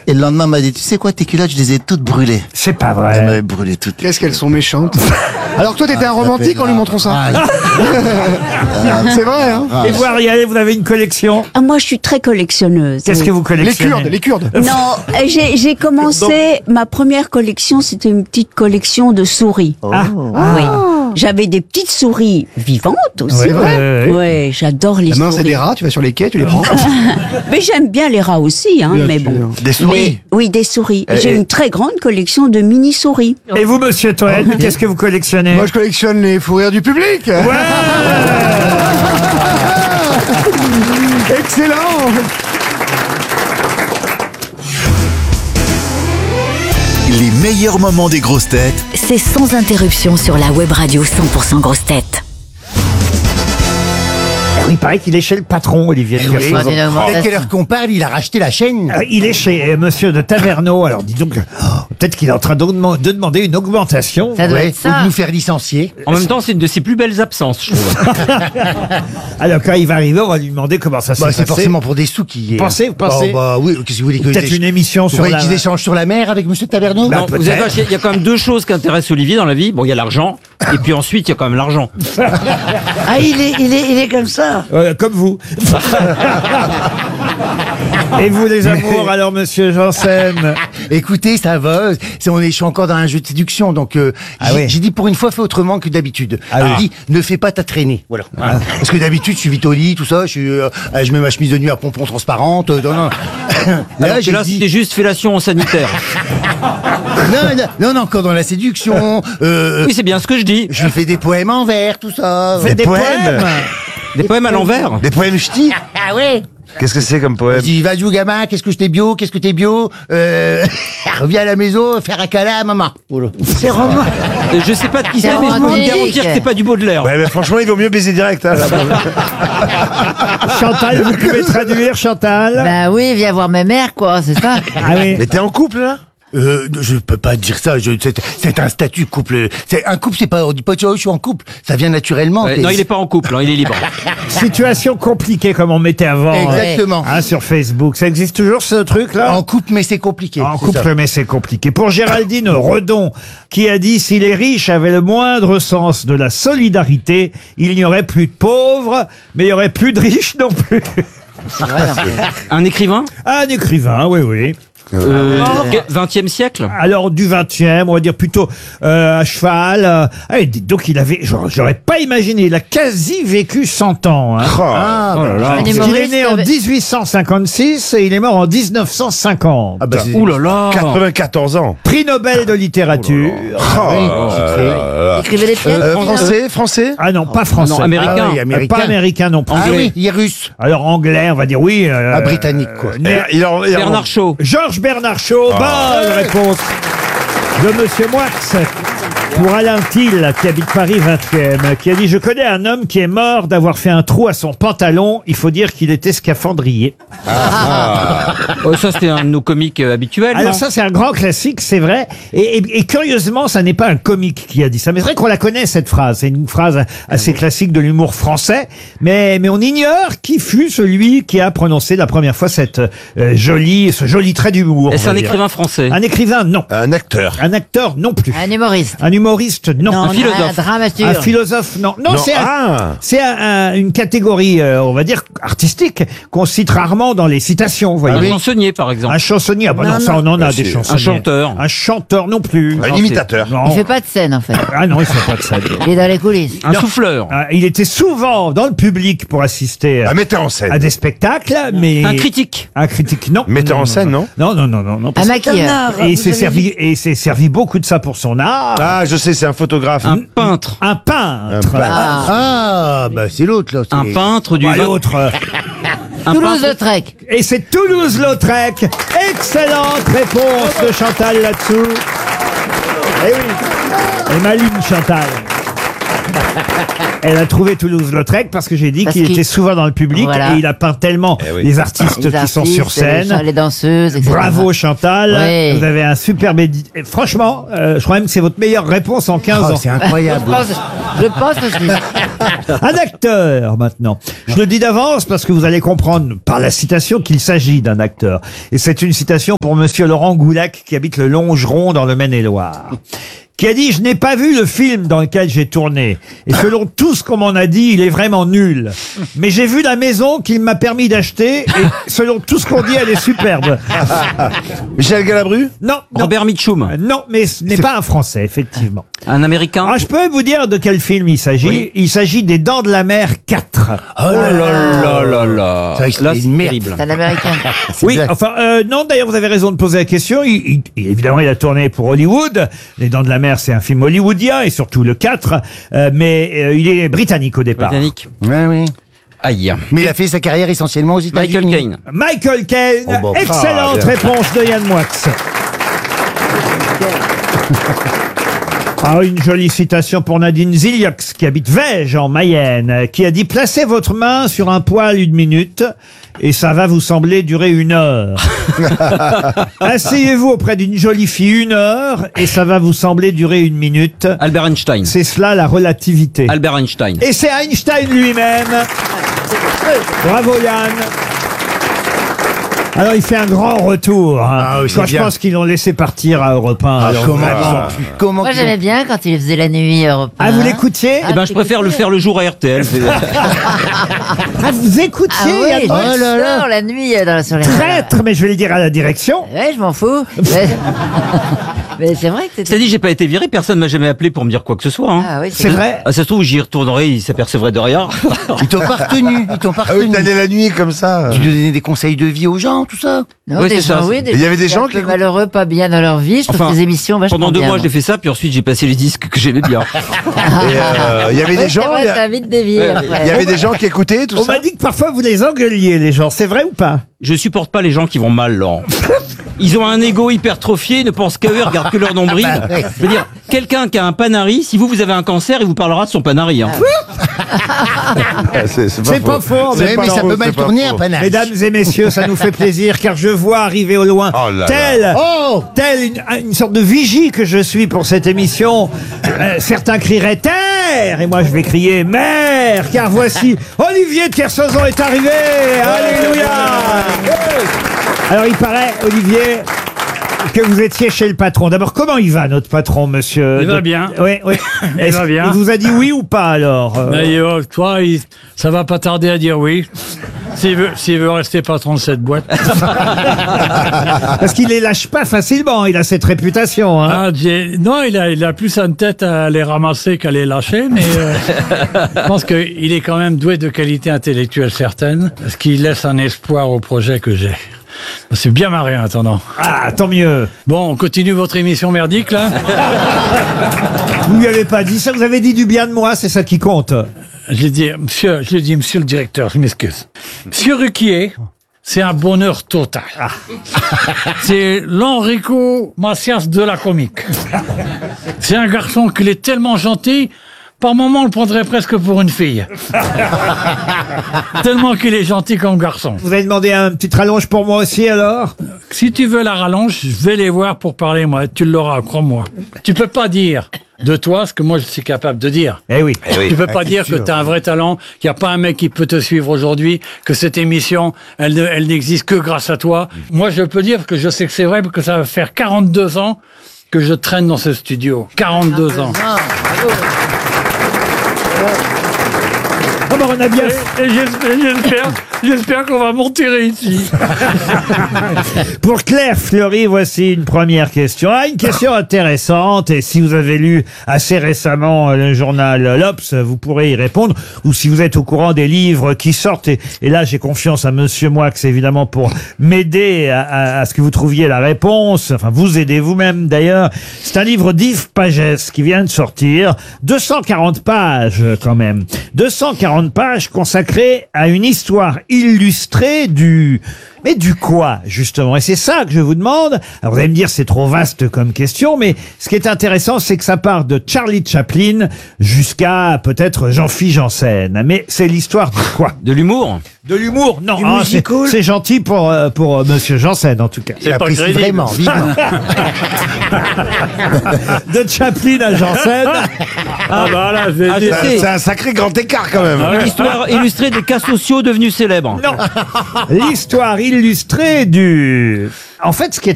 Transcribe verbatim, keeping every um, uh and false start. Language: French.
Et le lendemain, elle m'a dit, tu sais quoi, tes culottes, je les ai toutes brûlées. C'est pas Elle vrai. m'avait brûlé toutes. Qu'est-ce qu'elles sont méchantes. Alors que toi, t'étais Ah, un romantique ça en lui fait montrant ça. grave. C'est vrai, hein. Et vous, Ariel, vous avez une collection. Ah, moi, je suis très collectionneuse. Qu'est-ce oui. que vous Les collectionnez? Kurdes, les Kurdes. Non, euh, j'ai j'ai commencé, ma première collection, c'était une petite collection de souris. Ah. Oui. J'avais des petites souris vivantes aussi. C'est vrai. Oui, ouais, j'adore les Maintenant, c'est souris. des rats, tu vas sur les quais, tu les prends. Mais j'aime bien les rats aussi, hein, Bien mais sûr. bon. Des souris. Mais- oui, des souris. Et- J'ai et- une très grande collection de mini-souris. Et vous, monsieur Toen, qu'est-ce que vous collectionnez? Moi, je collectionne les fous rires du public. Excellent. Les meilleurs moments des grosses têtes C'est sans interruption sur la web radio cent pour cent grosses têtes. Il paraît qu'il est chez le patron, Olivier de Kersauzon. Dès quelle heure qu'on parle, il a racheté la chaîne. Euh, Il est chez euh, monsieur de Taverneau. Alors, dis donc, oh, peut-être qu'il est en train de, de demander une augmentation. Ça doit Ouais. être ça. Ou de nous faire licencier. En même temps, c'est une de ses plus belles absences, je trouve. Alors, quand il va arriver, on va lui demander comment ça s'est Bah, passé. c'est forcément pour des sous qui est. Vous pensez, vous pensez Oh, bah oui, qu'est-ce que vous voulez que Peut-être je- une émission Vous sur voyez la... qu'ils échangent sur la mer avec monsieur de Taverneau? Bah, Non, vous peut-être. savez pas, il y a quand même deux choses qui intéressent Olivier dans la vie. Bon, il y a l'argent, et puis ensuite, il y a quand même l'argent. Ah, il est, il est, il est comme ça. Euh, comme vous. Et vous, les amours, alors, monsieur Janssen? Écoutez, ça va. C'est, on est, je suis encore dans un jeu de séduction, donc euh, Ah j'ai, oui. j'ai dit pour une fois, fais autrement que d'habitude. Ah J'ai oui. dit, ne fais pas ta traînée. Voilà. Parce que d'habitude, je suis vite au lit, tout ça. Je, suis, euh, euh, je mets ma chemise de nuit à pompons transparente. euh, non, non. Alors que j'ai là, dit- c'était juste fellation en sanitaire. non, non, non, non, encore dans la séduction. Euh, Oui, c'est bien ce que je dis. je lui fais des poèmes en vers, tout ça. Faites des poèmes. Des poèmes à l'envers. Des poèmes ch'tis. Ah ouais. Qu'est-ce que c'est comme Je poème? dis, vas-y, gamin, qu'est-ce que je t'ai bio, qu'est-ce que t'es bio, euh, reviens à la maison, faire un câlin à maman. Voilà. C'est romantique. Euh, Je sais pas de qui c'est, mais je peux vous romantique. garantir que c'est pas du Baudelaire. Ouais, mais franchement, il vaut mieux baiser direct. Hein, là. Chantal, vous pouvez traduire, Chantal? Bah oui, viens voir ma mère, quoi, c'est ça. Ah oui. Mais t'es en couple, là? Euh, je peux pas dire ça. Je, c'est, c'est un statut couple. C'est un couple, c'est pas. On dit pas oh, je suis en couple. Ça vient naturellement. Ouais, C'est- non, il est pas en couple, hein, il est libre. Situation compliquée, comme on mettait avant. Exactement. Hein, sur Facebook. Ça existe toujours, ce truc-là? En couple, mais c'est compliqué. En c'est couple, ça. mais c'est compliqué. Pour Géraldine Redon, qui a dit « Si les riches avaient le moindre sens de la solidarité, il n'y aurait plus de pauvres, mais il n'y aurait plus de riches non plus. Un écrivain » Un écrivain, oui, oui. euh, vingtième siècle. Alors, du vingtième, on va dire plutôt euh, à cheval. euh, ah, et dites donc, il avait... J'aurais j'aurais pas imaginé, il a quasi vécu cent ans. Hein. Ah, Oh là là. Un Il est humoriste né en avec- dix-huit cent cinquante-six et il est mort en dix-neuf cent cinquante. Ah bah c'est- Ouh là là. quatre-vingt-quatorze ans. Prix Nobel de littérature. Il écrivait des pièces. Euh, français, français? Ah non, pas français. Non, américain. Ah oui, Euh, américain. Pas américain non plus. Ah oui, il est russe. Alors anglais, on va dire oui. euh, Ah, britannique, quoi. né- Il en- il en- Bernard Shaw. Georges Bernard Shaw, bonne réponse de Monsieur Moix. Pour Alain Thiel, qui habite Paris vingtième, qui a dit « Je connais un homme qui est mort d'avoir fait un trou à son pantalon. Il faut dire qu'il était scaphandrier. Oh, ça, c'était un de nos comiques euh, » habituels. Alors non ça, c'est un grand classique, c'est vrai. Et, et- et curieusement, ça n'est pas un comique qui a dit ça. Mais c'est vrai qu'on la connaît, cette phrase. C'est une phrase assez classique de l'humour français. Mais, mais on ignore qui fut celui qui a prononcé la première fois cette euh, jolie, ce joli trait d'humour. Et on c'est va un dire. écrivain français. Un écrivain, non. Un acteur. Un acteur, non plus. Un humoriste. Un humoriste, non. Non, un philosophe. Un dramaturge. Un philosophe, non. Non, Non, c'est un- ah. c'est un- un- une catégorie, euh, on va dire, artistique, qu'on cite rarement dans les citations, vous Un voyez. chansonnier, par exemple. Un chansonnier, ah bah non, Non, ça on en a Ah, des si. chansonniers. Un chanteur. Un chanteur non plus. Un Non, imitateur. Non. Il fait pas de scène, en fait. Ah non, il fait pas de ça. Il est dans les coulisses. Un Non. souffleur. Ah, il était souvent dans le public pour assister à, Un metteur en scène. à des spectacles, mais... Un critique. Un critique, non. Metteur en scène, non Non, non, non, non. non. Un maquilleur. Et il s'est servi, et il s'est servi beaucoup de ça pour son art. Ah, je sais, c'est un photographe. Un peintre. Un peintre. Ah. Ah, bah c'est l'autre là. c'est- Un peintre du Bah, vingt- l'autre. euh, un peintre- Toulouse-Lautrec. Et c'est Toulouse-Lautrec. Excellente réponse de Chantal là-dessous. Eh oui. Et Maline Chantal. Elle a trouvé Toulouse-Lautrec parce que j'ai dit Parce qu'il qu'il- était souvent dans le public Voilà. et il a peint tellement Eh oui. les artistes Les qui sont artistes, sur les scène. chants, les danseuses, et cetera. Bravo Chantal, Oui. vous avez un superbe édi- et franchement, euh, je crois même que c'est votre meilleure réponse en quinze Oh, ans. c'est Je incroyable. pense, je pense aussi. Un acteur maintenant. Je le dis d'avance parce que vous allez comprendre par la citation qu'il s'agit d'un acteur. Et c'est une citation pour monsieur Laurent Goulac qui habite le Longeron dans le Maine-et-Loire. Qui a dit « Je n'ai pas vu le film dans lequel j'ai tourné. Et selon tout ce qu'on m'en a dit, il est vraiment nul. Mais j'ai vu la maison qu'il m'a permis d'acheter et selon tout ce qu'on dit, elle est superbe. Michel Galabru » Non, non, Robert Mitchum. euh, non, mais ce n'est pas un Français, effectivement. Un Américain. Ah, je peux vous dire de quel film il s'agit. Oui. Il s'agit des Dents de la Mer quatre. Oh là là là là. Ça, c'est Là, une c'est merde. terrible. C'est un Américain. Oui, bien. enfin, euh, non, d'ailleurs, vous avez raison de poser la question. Il, il- il- évidemment, il a tourné pour Hollywood. Les Dents de la Mer, c'est un film hollywoodien, et surtout le quatre, euh, mais euh, il est britannique au départ. Britannique. Ouais, oui. Aïe. Mais il a fait sa carrière essentiellement aux États-Unis. Michael Caine. Michael Caine, Oh, bon. excellente Ah, bien. réponse de Yann Moix. Ah, une jolie citation pour Nadine Ziliox, qui habite Vège, en Mayenne, qui a dit « Placez votre main sur un poil une minute, et ça va vous sembler durer une heure. Asseyez-vous auprès d'une jolie fille une heure, et ça va vous sembler durer une minute. Albert Einstein. C'est cela la relativité. Albert Einstein. Et c'est Einstein lui-même. Bravo Yann. Alors il fait un grand retour. Hein. Ah oui, c'est Quand je bien. pense qu'ils l'ont laissé partir à Europe un. Ah, alors comment, vraiment. comment Moi, qu'ils ont- j'aimais bien quand il faisait la nuit européenne. Ah, vous l'écoutiez Eh ben, je préfère le faire le jour à R T L. Ah, vous écoutiez Ah oui, Yann je Moix Oh là là. sors la nuit euh, dans, sur les... Traître, mais je vais le dire à la direction. Ouais, je m'en fous. Mais, mais c'est vrai que c'était... C'est dit, j'ai pas été viré, personne m'a jamais appelé pour me dire quoi que ce soit. Hein. Ah oui, C'est vrai. Ah, ça se trouve, j'y retournerai, ils s'apercevraient de rien. Ils t'ont pas retenu. Ils t'ont pas Ah oui, retenu. t'allais la nuit comme ça. Tu donnais des conseils de vie aux gens, tout ça. Non, Ouais, des c'est ça. gens, oui, des Il y avait des gens un qui peu écoutent- malheureux, pas bien dans leur vie. Je trouve Enfin, les émissions vachement Pendant deux bien, mois, moi. j'ai fait ça, puis ensuite, j'ai passé les disques que j'aimais bien. Et euh, il y avait Oui, des c'est gens. vrai, Il y a- ça vite dévié Ouais, après. il y avait des gens qui écoutaient tout On ça. m'a dit que parfois vous les engueuliez, les gens. C'est vrai ou pas? Je supporte pas les gens qui vont mal, Laurent. Ils ont un ego hypertrophié, ils ne pensent qu'à eux, ils regardent que leur nombril. Je veux dire, quelqu'un qui a un panari, si vous, vous avez un cancer, il vous parlera de son panari. Hein. Ah, C'est C'est pas faux. Ouais, mais ça faux, peut mal c'est pas tourner faux. un panache. Mesdames et messieurs, ça nous fait plaisir car je vois arriver au loin, Oh là là. tel, Oh tel une, une sorte de vigie que je suis pour cette émission. Euh, certains crieraient terre et moi je vais crier mère car voici Olivier de Kersauzon est arrivé. Alléluia. Alors il paraît, Olivier, que vous étiez chez le patron. D'abord, comment il va notre patron, monsieur? Il va De- bien. Oui, oui. Il Est-ce- va bien. Il vous a dit oui ou pas alors? euh D'ailleurs, toi, il- ça va pas tarder à dire oui. S'il veut, s'il veut rester patron de cette boîte. Parce qu'il les lâche pas facilement. Il a cette réputation. Hein. Ah, j'ai- non, il a, il a plus une tête à les ramasser qu'à les lâcher, mais euh, je pense qu'il est quand même doué de qualité intellectuelle certaine, ce qui laisse un espoir au projet que j'ai. C'est bien marré en attendant. Ah, tant mieux. Bon, on continue votre émission merdique, là. Vous lui avez pas dit ça. Vous avez dit du bien de moi. C'est ça qui compte. Je l'ai dit, monsieur, je l'ai dit, monsieur le directeur, je m'excuse. Monsieur Ruquier, c'est un bonheur total. C'est l'Enrico Macias de la comique. C'est un garçon qu'il est tellement gentil, par moments on le prendrait presque pour une fille. Tellement qu'il est gentil comme garçon. Vous avez demandé un petit rallonge pour moi aussi alors? Si tu veux la rallonge, je vais les voir pour parler, moi. Tu l'auras, crois-moi. Tu peux pas dire de toi ce que moi je suis capable de dire. Eh oui. Tu peux pas dire que tu as un vrai talent, qu'il n'y a pas un mec qui peut te suivre aujourd'hui, que cette émission, elle, ne- elle n'existe que grâce à toi. Moi, je peux dire que je sais que c'est vrai, parce que ça va faire quarante-deux ans que je traîne dans ce studio. quarante-deux ans. Oh, ben, on a bien. Et, et j'espère, j'espère, j'espère qu'on va m'enterrer ici. Pour Claire Fleury, voici une première question. Ah, une question intéressante. Et si vous avez lu assez récemment euh, le journal L'Obs, vous pourrez y répondre. Ou si vous êtes au courant des livres qui sortent. Et, et là, j'ai confiance à Monsieur Moix, évidemment, pour m'aider à, à- à ce que vous trouviez la réponse. Enfin, vous aidez vous-même d'ailleurs. C'est un livre d'Yves Pagès qui vient de sortir. deux cent quarante pages quand même. deux cent quarante pages consacrées à une histoire illustrée du Mais du quoi, justement? Et c'est ça que je vous demande. Alors vous allez me dire, c'est trop vaste comme question, mais ce qui est intéressant, c'est que ça part de Charlie Chaplin jusqu'à peut-être Jean-Philippe Janssen. Mais c'est l'histoire de quoi? De l'humour? De l'humour? Non, Du ah, c'est musical? c'est gentil pour, euh, pour euh, Monsieur Janssen, en tout cas. C'est pas crédible. Vraiment, vivement. De Chaplin à Janssen. Ah bah là, je vais Ah, dire. je sais. C'est un sacré grand écart quand même. Une histoire illustrée des cas sociaux devenus célèbres. Non. L'histoire illustrée du... En fait, ce qui est